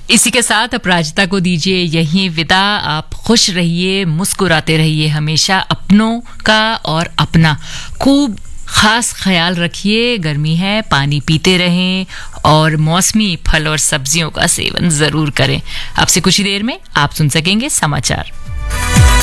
इसी के साथ अपराजिता को दीजिए यही विदा। आप खुश रहिए, मुस्कुराते रहिए हमेशा, अपनों का और अपना खूब खास ख्याल रखिए। गर्मी है, पानी पीते रहें और मौसमी फल और सब्जियों का सेवन जरूर करें। आपसे कुछ ही देर में आप सुन सकेंगे समाचार।